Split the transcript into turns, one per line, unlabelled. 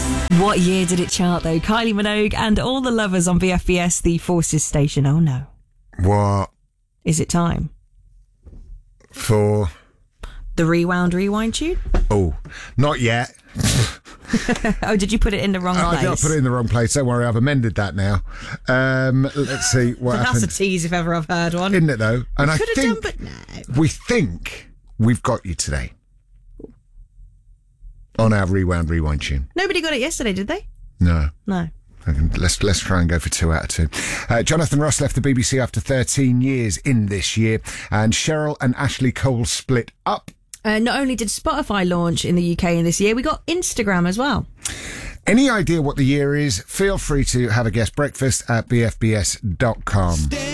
What year did it chart, though? Kylie Minogue and All the Lovers on BFBS, the Forces station. Oh, no.
What?
Is it time?
For?
The Rewind tune?
Oh, not yet.
Oh, did you put it in the wrong place?
I put it in the wrong place. Don't worry, I've amended that now. Let's see what happens.
That's a tease if ever I've heard one.
Isn't it, though? And I
could have
think
done, but no.
we think we've got you today. On our Rewind tune.
Nobody got it yesterday, did they?
No.
Let's
try and go for 2 out of 2. Jonathan Ross left the BBC after 13 years in this year, and Cheryl and Ashley Cole split up.
Not only did Spotify launch in the UK in this year, we got Instagram as well.
Any idea what the year is? Feel free to have a guest breakfast at bfbs.com.